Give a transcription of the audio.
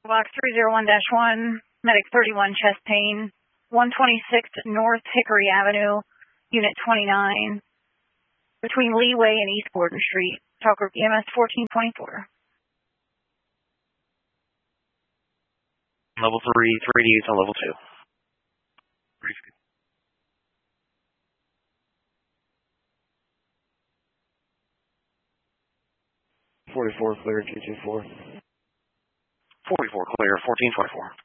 Block 301-1, Medic 31, chest pain, 126 North Hickory Avenue, Unit 29, between Leeway and East Gordon Street. Talk group EMS 1424. Level 3, 380s on level 2. Brief. 44 clear, 224. 44 clear, 1424.